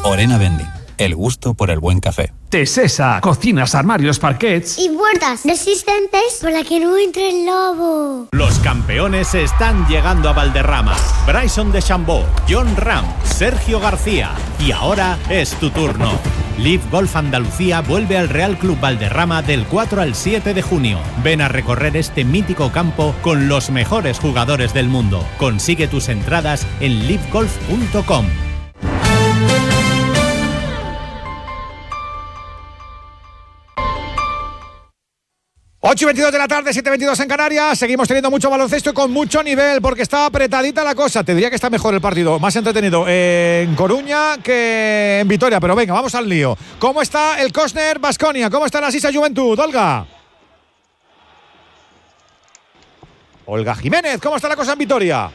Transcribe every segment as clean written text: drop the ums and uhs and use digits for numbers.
Orena Vending, el gusto por el buen café. Tesesa, cocinas, armarios, parquets y puertas resistentes para que no entre el lobo. Los campeones están llegando a Valderrama. Bryson DeChambeau, John Ram, Sergio García. Y ahora es tu turno. Live Golf Andalucía vuelve al Real Club Valderrama del 4 al 7 de junio. Ven a recorrer este mítico campo con los mejores jugadores del mundo. Consigue tus entradas en livegolf.com. Ocho y 22 de la tarde, 7:22 en Canarias. Seguimos teniendo mucho baloncesto y con mucho nivel porque está apretadita la cosa. Te diría que está mejor el partido, más entretenido en Coruña que en Vitoria. Pero venga, vamos al lío. ¿Cómo está el Cosner Baskonia? ¿Cómo está la Sisa Juventud, Olga Jiménez, ¿cómo está la cosa en Vitoria?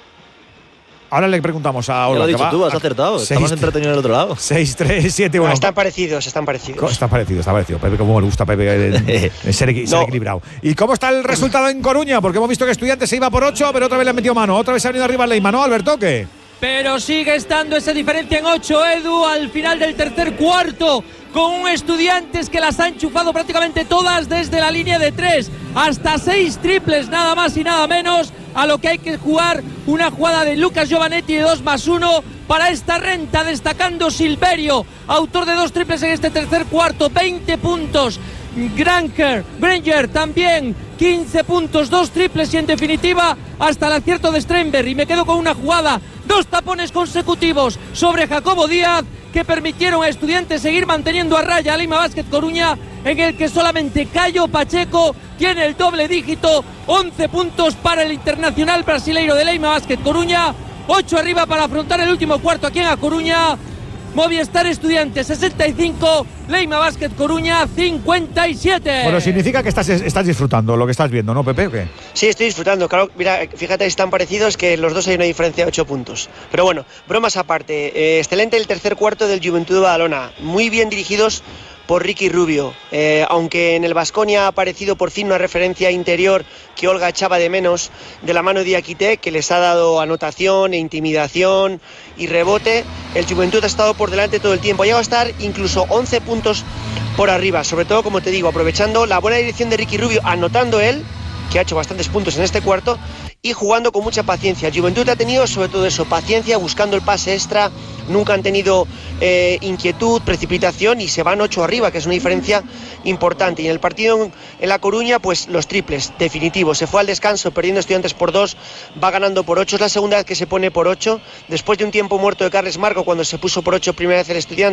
Ahora le preguntamos a Olga. Lo has dicho tú, has acertado. Estamos entretenidos en el otro lado. 6-3-7-1. Están parecidos. Está parecido. Pepe, como le gusta Pepe ser equilibrado. ¿Y cómo está el resultado en Coruña? Porque hemos visto que Estudiantes se iba por 8, pero otra vez le han metido mano. Otra vez se ha venido arriba Leima, ¿no, Alberto? ¿Qué? Pero sigue estando esa diferencia en 8, Edu, al final del tercer cuarto, con un Estudiantes que las ha enchufado prácticamente todas desde la línea de 3, hasta 6 triples, nada más y nada menos, a lo que hay que jugar una jugada de Lucas Giovanetti de 2+1 para esta renta, destacando Silverio, autor de 2 triples en este tercer cuarto, 20 puntos. Granger también 15 puntos, 2 triples y en definitiva hasta el acierto de Steinberg. Y me quedo con una jugada, 2 tapones consecutivos sobre Jacobo Díaz que permitieron a Estudiantes seguir manteniendo a raya a Leima Basket Coruña, en el que solamente Caio Pacheco tiene el doble dígito. 11 puntos para el internacional brasileiro de Leima Basket Coruña, 8 arriba para afrontar el último cuarto aquí en A Coruña. Movistar Estudiantes 65, Leima Basket Coruña 57. Bueno, significa que estás disfrutando lo que estás viendo, ¿no, Pepe? ¿O qué? Sí, estoy disfrutando. Claro, mira, fíjate, están parecidos que los dos hay una diferencia de 8 puntos. Pero bueno, bromas aparte. Excelente el tercer cuarto del Juventud de Badalona. Muy bien dirigidos por Ricky Rubio, aunque en el Baskonia ha aparecido por fin una referencia interior que Olga echaba de menos, de la mano de Diakité, que les ha dado anotación e intimidación y rebote. El Juventud ha estado por delante todo el tiempo, ha llegado a estar incluso 11 puntos por arriba, sobre todo, como te digo, aprovechando la buena dirección de Ricky Rubio, anotando él, que ha hecho bastantes puntos en este cuarto, y jugando con mucha paciencia. El Juventud ha tenido sobre todo eso, paciencia, buscando el pase extra, nunca han tenido inquietud, precipitación, y se van 8 arriba, que es una diferencia importante. Y en el partido en La Coruña, pues los triples, definitivos. Se fue al descanso perdiendo Estudiantes por 2, va ganando por 8, es la segunda vez que se pone por 8, después de un tiempo muerto de Carles Marco, cuando se puso por 8 primera vez el Estudiantes.